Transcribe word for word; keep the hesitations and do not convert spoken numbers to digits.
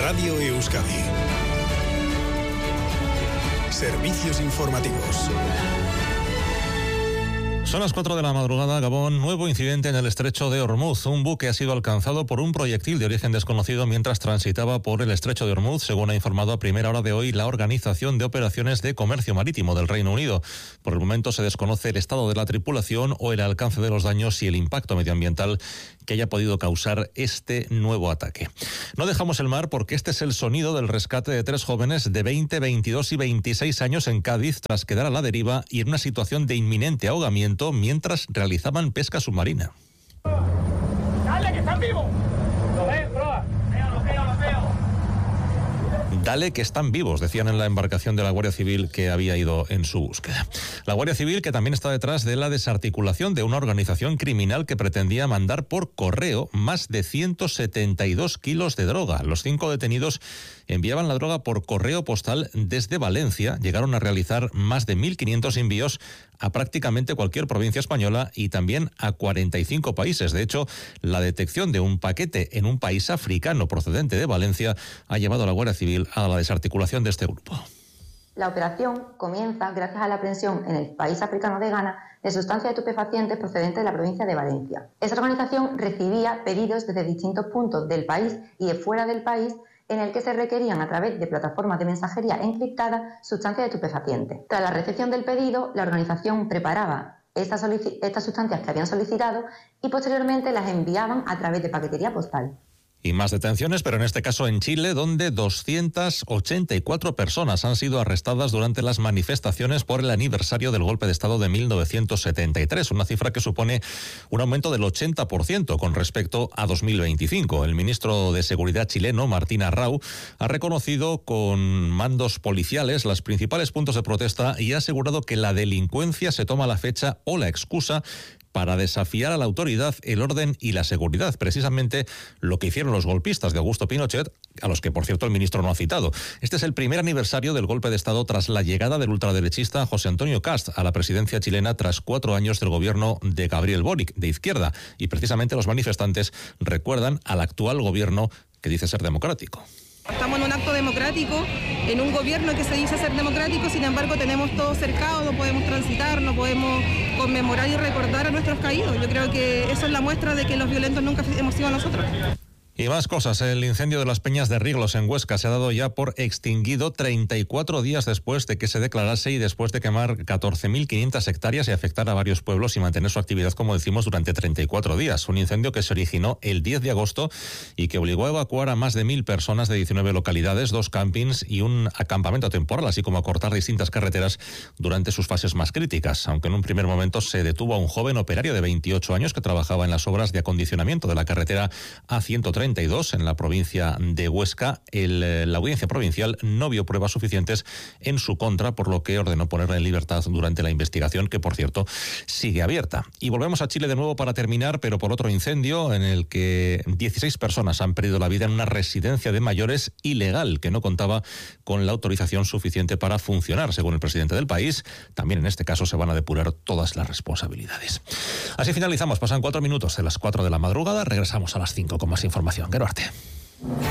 Radio Euskadi. Servicios informativos. Son las cuatro de la madrugada, Gabón. Nuevo incidente en el estrecho de Ormuz. Un buque ha sido alcanzado por un proyectil de origen desconocido mientras transitaba por el estrecho de Ormuz, según ha informado a primera hora de hoy la Organización de Operaciones de Comercio Marítimo del Reino Unido. Por el momento se desconoce el estado de la tripulación o el alcance de los daños y el impacto medioambiental que haya podido causar este nuevo ataque. No dejamos el mar porque este es el sonido del rescate de tres jóvenes de veinte, veintidós y veintiséis años en Cádiz tras quedar a la deriva y en una situación de inminente ahogamiento mientras realizaban pesca submarina. ¡Dale, que están vivos! ¿Lo ven, proa? Veo, lo veo, lo veo. Dale, que están vivos, decían en la embarcación de la Guardia Civil que había ido en su búsqueda. La Guardia Civil, que también está detrás de la desarticulación de una organización criminal que pretendía mandar por correo más de ciento setenta y dos kilos de droga. Los cinco detenidos enviaban la droga por correo postal desde Valencia. Llegaron a realizar más de mil quinientos envíos a prácticamente cualquier provincia española y también a cuarenta y cinco países. De hecho, la detección de un paquete en un país africano procedente de Valencia ha llevado a la Guardia Civil a la desarticulación de este grupo. La operación comienza gracias a la aprehensión en el país africano de Ghana de sustancias estupefacientes procedentes de la provincia de Valencia. Esa organización recibía pedidos desde distintos puntos del país y de fuera del país en el que se requerían a través de plataformas de mensajería encriptada sustancias estupefacientes. Tras la recepción del pedido, la organización preparaba estas, estas sustancias que habían solicitado y posteriormente las enviaban a través de paquetería postal. Y más detenciones, pero en este caso en Chile, donde doscientas ochenta y cuatro personas han sido arrestadas durante las manifestaciones por el aniversario del golpe de Estado de mil novecientos setenta y tres, una cifra que supone un aumento del ochenta por ciento con respecto a dos mil veinticinco. El ministro de Seguridad chileno, Martín Arrau, ha reconocido con mandos policiales los principales puntos de protesta y ha asegurado que la delincuencia se toma la fecha o la excusa para desafiar a la autoridad, el orden y la seguridad. Precisamente lo que hicieron los golpistas de Augusto Pinochet, a los que, por cierto, el ministro no ha citado. Este es el primer aniversario del golpe de Estado tras la llegada del ultraderechista José Antonio Cast a la presidencia chilena tras cuatro años del gobierno de Gabriel Boric, de izquierda. Y precisamente los manifestantes recuerdan al actual gobierno que dice ser democrático. Estamos en un acto democrático, en un gobierno que se dice ser democrático, sin embargo tenemos todo cercado, no podemos transitar, no podemos conmemorar y recordar a nuestros caídos. Yo creo que eso es la muestra de que los violentos nunca hemos sido nosotros. Y más cosas. El incendio de las Peñas de Riglos en Huesca se ha dado ya por extinguido treinta y cuatro días después de que se declarase y después de quemar catorce mil quinientas hectáreas y afectar a varios pueblos y mantener su actividad, como decimos, durante treinta y cuatro días. Un incendio que se originó el diez de agosto y que obligó a evacuar a más de mil personas de diecinueve localidades, dos campings y un acampamento temporal, así como a cortar distintas carreteras durante sus fases más críticas. Aunque en un primer momento se detuvo a un joven operario de veintiocho años que trabajaba en las obras de acondicionamiento de la carretera A ciento treinta y dos en la provincia de Huesca, el, la audiencia provincial no vio pruebas suficientes en su contra, por lo que ordenó ponerla en libertad durante la investigación, que por cierto sigue abierta. Y volvemos a Chile de nuevo para terminar, pero por otro incendio en el que dieciséis personas han perdido la vida en una residencia de mayores ilegal que no contaba con la autorización suficiente para funcionar, según el presidente del país. También en este caso se van a depurar todas las responsabilidades. Así finalizamos, pasan cuatro minutos de las cuatro de la madrugada, regresamos a las cinco con más información. Geruarte.